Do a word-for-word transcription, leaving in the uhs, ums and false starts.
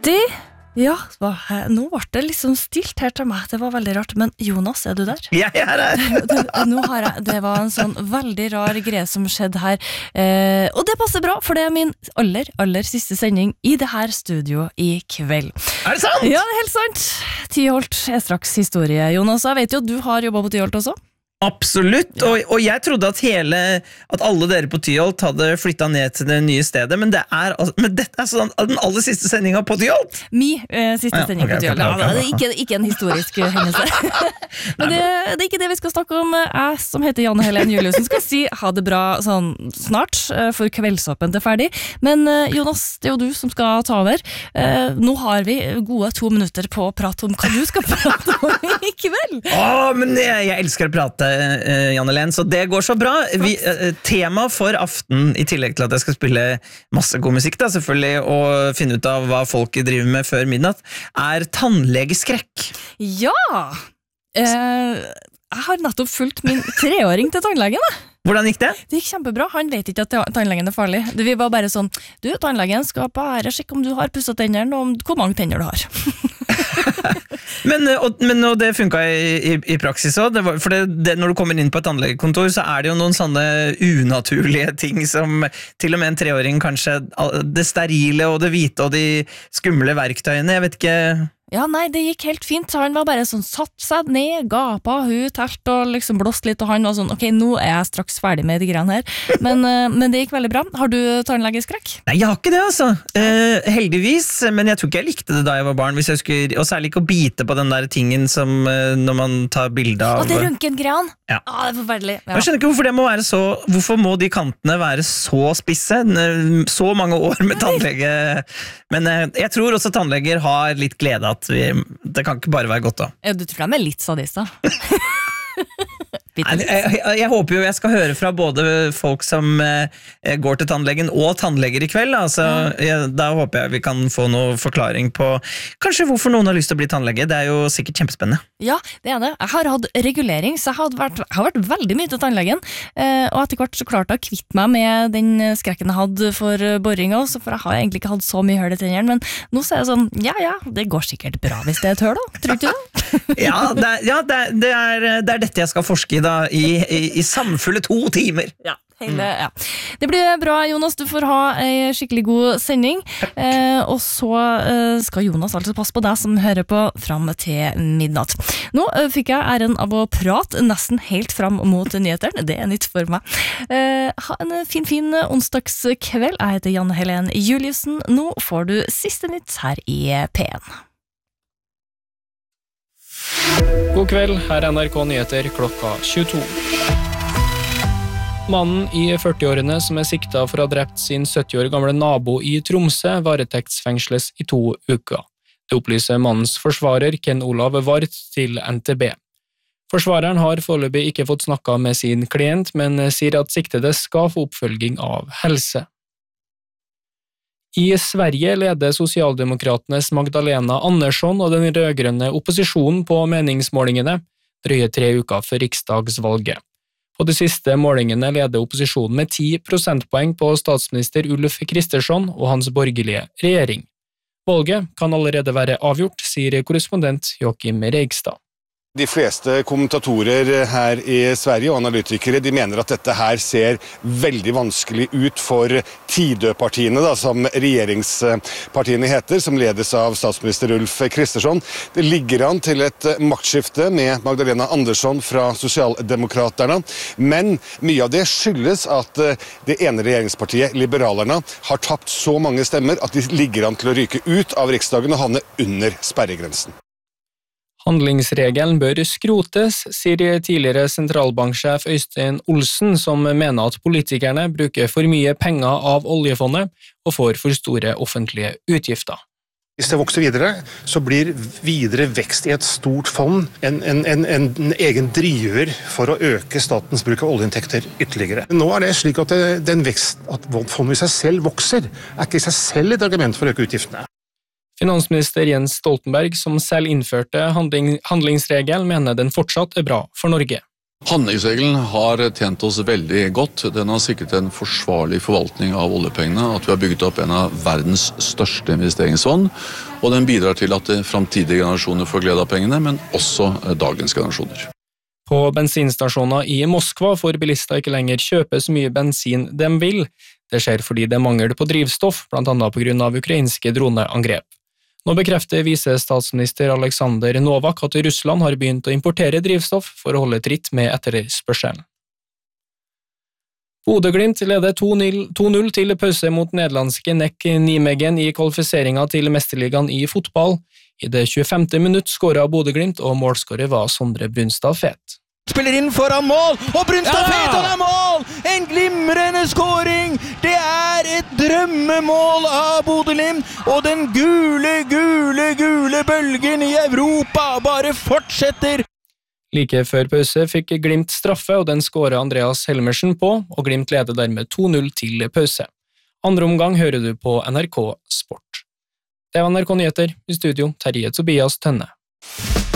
riktig. Ja, nå ble det liksom stilt her til meg. Det var veldig rart, men Jonas, er du der? Ja, jeg er her. Du, nå har jeg, det var en sånn veldig rar greie som skjedde her. Eh, og det passer bra, for det er min aller, aller siste sending i det her studio i kveld. Er det sant? Ja, det er helt sant. Tyholt er straks historie, Jonas. Jeg vet jo at du har jobbet på Tyholt også. Absolutt, og, og jeg trodde at hele at alle dere på Tyholt hadde flyttet ned til det nye stedet, men, det er, men dette er sånn, den aller siste sendingen på Tyholt. Mi eh, siste ah, ja, sending okay, på Tyholt. okay, okay, Ja, det er ikke, ikke en historisk hendelse. Men det, det er ikke det vi skal snakke om. Jeg som heter Janne Helen Juliussen skal si ha det bra sånn snart, for kveldsåpent er ferdig. Men Jonas, det er jo du som skal ta over. Nå har vi gode to minutter på å prate om hva du skal prate om i kveld. Åh, men jeg, jeg elsker å prate, uh, Janne Helen, så det går så bra. Vi, uh, tema for aften, i tillegg til at jeg skal spille masse god musikk, da, selvfølgelig, og finne ut av hva folk driver med før midnatt, er tannlegeskrekk. Ja! Uh, jeg har nettopp fulgt min treåring til tannlegen, da. Hvordan gikk det? Det gikk kjempebra. Han vet ikke at tannlegen er farlig. Vi var bare sånn, du, tannlegen skal bare sjekke om du har pusset tennene, og om hvor mange tenner du har. men, og, men og det funket i, i, i praksis også, det var, for det, det, når du kommer inn på et tannlegekontor, så er det jo noen sånne unaturlige ting som til og med en treåring kanskje, det sterile og det hvite og de skumle verktøyene, jeg vet ikke... Ja, nei, det gikk helt fint. Han var bare sånn, satt seg ned, gapa, hun telt og liksom blåst litt, og han var sånn, ok, nå er jeg straks ferdig med de greiene her. Men, men det gikk veldig bra. Har du tannlegeskrekk? Nei, jeg har ikke det, altså. Eh, heldigvis, men jeg tror ikke jeg likte det da jeg var barn, hvis jeg skulle, og særlig ikke å bite på den der tingen som når man tar bilde av... Og det røntgengreiene? Ja. Ah, det er forferdelig. Ja. Jeg skjønner ikke hvorfor det må være så, hvorfor må de kantene være så spisse, så mange år med tannlege, men jeg tror også tannleger har litt glede at vi, det kan ikke bare være godt da. Ja, du tror de er litt sadist da? Jeg, jeg, jeg håper jo jeg skal høre fra både folk som eh, går til tannlegen og tannleger i kveld, altså, jeg, da håper jeg vi kan få noe forklaring på kanskje hvorfor noen har lyst til å bli tannlege. Det er jo sikkert kjempespennende. Ja, det er det. Jeg har hatt regulering, så jeg har vært, jeg har vært veldig mye til tannlegen, eh, og etter hvert så klarte jeg å kvitte meg med den skrekken jeg hadde for boring også, for jeg har egentlig ikke hatt så mye høl i tennene, men nå så er jeg sånn, ja ja, det går sikkert bra hvis det er et høl da, tror du det? ja, det, ja det, det, er, det er dette jeg skal forske i da, I, i, i samfulle to timer. Ja, hele, ja. Det blir bra, Jonas. Du får ha en skikkelig god sending. Eh, og så eh, skal Jonas altså passe på deg som hører på fram til midnatt. Nå eh, fikk jeg æren av å prate nesten helt fram mot nyhetene. Det er nytt for meg. Eh, ha en fin, fin onsdagskveld. Jeg heter Janne Helen Juliussen. Nå får du siste nytt her i P en. God kveld, her er N R K Nyheter klokka tjueto. Mannen i førtiårene som er siktet for å ha drept sin sytti år gamle nabo i Tromsø varetektsfengsles i to uker. Det opplyser mannens forsvarer Ken Olav Vart til N T B. Forsvareren har foreløpig ikke fått snakket med sin klient, men sier at siktede skal få oppfølging av helse. I Sverige leder sosialdemokratenes Magdalena Andersson og den rødgrønne opposisjonen på meningsmålingene, drøye tre uker før riksdagsvalget. På de siste målingene leder opposisjonen med ti prosentpoeng på statsminister Ulf Kristersson og hans borgerlige regjering. Valget kan allerede være avgjort, sier korrespondent Joachim Reigstad. De fleste kommentatorer her i Sverige og analytikere de mener at dette her ser veldig vanskelig ut for Tidøpartiene, da, som regjeringspartiene heter, som ledes av statsminister Ulf Kristersson. Det ligger an til et maktskifte med Magdalena Andersson fra Sosialdemokraterne, men mye av det skyldes at det ene regjeringspartiet, Liberalerne, har tapt så mange stemmer at de ligger an til å ryke ut av riksdagen og havne under sperregrensen. Handlingsregelen bør skrotes, sier tidligere sentralbanksjef Øystein Olsen, som mener at politikerne bruker for mye penger av oljefondet og får for store offentlige utgifter. Hvis det vokser videre, så blir videre vekst i et stort fond en, en, en, en egen driver for å øke statens bruk av oljeinntekter ytterligere. Nå er det slik at det, den vekst, at fondet i seg selv vokser, er ikke i seg selv et argument for å øke utgiftene. Finansminister Jens Stoltenberg, som selv innførte handling, handlingsregelen, mener den fortsatt er bra for Norge. Handlingsregelen har tjent oss veldig godt. Den har sikret en forsvarlig forvaltning av oljepengene, at vi har bygget opp en av verdens største investeringsfond, og den bidrar til at fremtidige generasjoner får glede av pengene, men også dagens generasjoner. På bensinstasjoner i Moskva får bilister ikke lenger kjøpe så mye bensin de vil. Det skjer fordi det er mangel på drivstoff, blant annet på grunn av ukrainske droneangrep. Nå bekrefter visestatsminister Alexander Novak at Russland har begynt å importere drivstoff for å holde tritt med etterspørselen. Bodø-Glimt leder to null til pause mot nederlandske Nek Nijmegen i kvalifiseringen til Mesterligaen i fotball. I det tjuefemte minutt skåret Bodø-Glimt, og målskårer var Sondre Brunstad Fet. Spiller inn foran mål, og Brunstad ja! Fet, han er mål! En glimrende skåring! Det er et drømmemål av Bodø-Glimt, og den gule, gule, gule bølgen i Europa bare fortsetter! Like før pause fikk Glimt straffe, og den skåret Andreas Helmersen på, og Glimt leder dermed to null til pause. Andre omgang hører du på N R K Sport. Det var N R K Nyheter, i studio Terje Tobias Tønne.